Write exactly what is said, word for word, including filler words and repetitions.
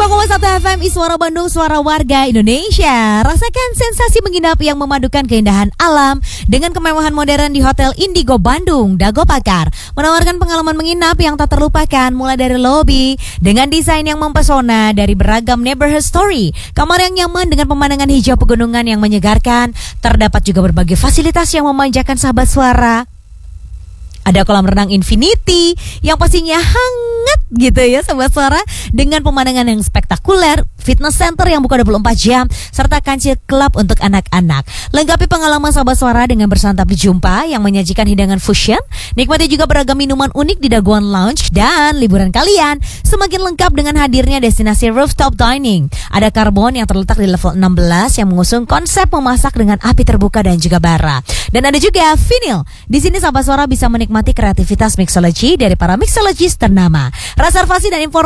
lima koma satu F M Iswara Bandung, suara warga Indonesia. Rasakan sensasi menginap yang memadukan keindahan alam dengan kemewahan modern di Hotel Indigo Bandung. Dago Pakar menawarkan pengalaman menginap yang tak terlupakan, mulai dari lobi dengan desain yang mempesona dari beragam neighborhood story, kamar yang nyaman dengan pemandangan hijau pegunungan yang menyegarkan. Terdapat juga berbagai fasilitas yang memanjakan sahabat suara. Ada kolam renang infinity yang pastinya hangat gitu ya sobat suara, dengan pemandangan yang spektakuler, fitness center yang buka dua puluh empat jam, serta kancil klub untuk anak-anak. Lengkapi pengalaman sobat suara dengan bersantap di Jumpa yang menyajikan hidangan fusion. Nikmati juga beragam minuman unik di Daguan Lounge, dan liburan kalian semakin lengkap dengan hadirnya destinasi rooftop dining. Ada Karbon yang terletak di level enam belas yang mengusung konsep memasak dengan api terbuka dan juga bara. Dan ada juga Vinyl. Di sini sobat suara bisa menikmati kreativitas mixology dari para mixologist ternama. Reservasi dan informasi